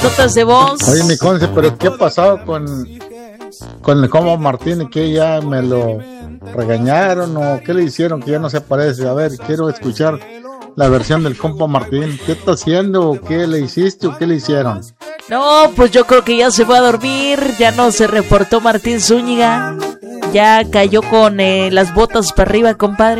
notas de voz. Oye, mi Conce, pero ¿qué ha pasado con el compa Martín? ¿Que ya me lo regañaron o qué le hicieron que ya no se aparece? A ver, quiero escuchar la versión del compa Martín. ¿Qué está haciendo? ¿O qué le hiciste o qué le hicieron? No, pues yo creo que ya se fue a dormir. Ya no se reportó Martín Zúñiga. Ya cayó con las botas para arriba, compadre.